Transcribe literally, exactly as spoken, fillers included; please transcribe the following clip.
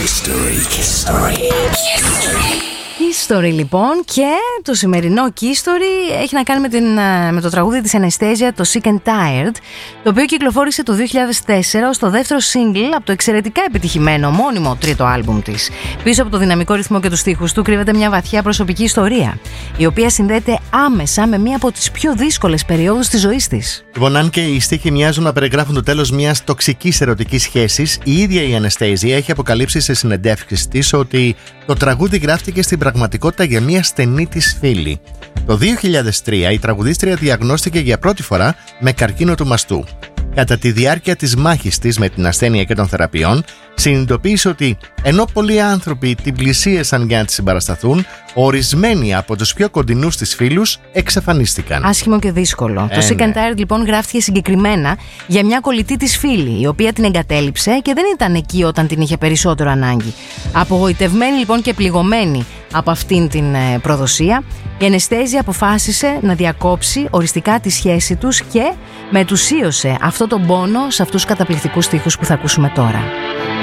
History. History. History. History λοιπόν, και το σημερινό History έχει να κάνει με, την, με το τραγούδι της Anastasia, το Sick and Tired, το οποίο κυκλοφόρησε το δύο χιλιάδες τέσσερα ως το δεύτερο single από το εξαιρετικά επιτυχημένο μόνιμο τρίτο άλμπουμ της. Πίσω από το δυναμικό ρυθμό και τους στίχους του κρύβεται μια βαθιά προσωπική ιστορία, η οποία συνδέεται άμεσα με μια από τις πιο δύσκολες περιόδους της ζωής της. Λοιπόν, αν και οι στίχοι μοιάζουν να περιγράφουν το τέλος μιας τοξικής ερωτικής σχέσης, η ίδια η Anastasia έχει αποκαλύψει σε συνεντεύξεις της ότι το τραγούδι γράφτηκε στην πραγματικότητα για μια στενή της φίλη. Το δύο χιλιάδες τρία η τραγουδίστρια διαγνώστηκε για πρώτη φορά με καρκίνο του μαστού. Κατά τη διάρκεια της μάχης της με την ασθένεια και των θεραπείων, συνειδητοποίησε ότι ενώ πολλοί άνθρωποι την πλησίασαν για να τη συμπαρασταθούν, ορισμένοι από τους πιο κοντινούς της φίλους εξαφανίστηκαν. Άσχημο και δύσκολο. Ε, το Sick and ναι. Tired λοιπόν γράφτηκε συγκεκριμένα για μια κολλητή της φίλη, η οποία την εγκατέλειψε και δεν ήταν εκεί όταν την είχε περισσότερο ανάγκη. Απογοητευμένη λοιπόν και πληγωμένη από αυτήν την ε, προδοσία, η Anastasia αποφάσισε να διακόψει οριστικά τη σχέση τους και μετουσίωσε αυτό τον πόνο σε αυτούς τους καταπληκτικούς στίχους που θα ακούσουμε τώρα.